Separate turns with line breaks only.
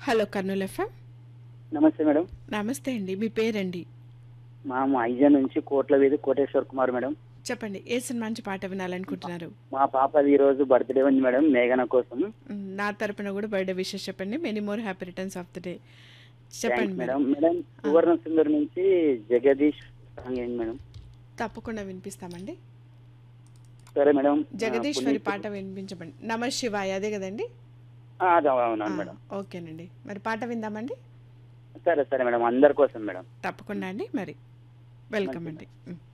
Hello Kurnool FM.
నమస్తే madam.
నమస్తే అండి. మీ పేరండి?
మా ఐజా నుంచి కోట్ల వీధి కోటేశ్వర్ కుమార్ మేడం.
చెప్పండి. ఏ సినిమా నుంచి పాట వినాలనుకుంటున్నారు?
మా పాపది ఈ రోజు బర్త్డే ఉంది మేడం, మేఘన కోసం.
నా తరపున కూడా బర్త్డే విషెస్ చెప్పండి. Many more happy returns of the day.
Thanks
చెప్పండి మరి.
మేడం. మేడం సువర్ణ సుందర్ నుంచి జగదీష్ సాంగ్ ఏంటి మేడం?
తప్పకుండా వినిపిస్తామండి.
సరే మేడం.
జగదీశ్వరి పాట వినిపించమండి. నమ శివాయ అదే కదండి?
అది అవునవును మేడం.
ఓకేనండి. మరి పాట విందామండి.
సరే సరే మేడం, అందరి కోసం మేడం.
తప్పకుండా అండి. మరి వెల్కమ్ అండి.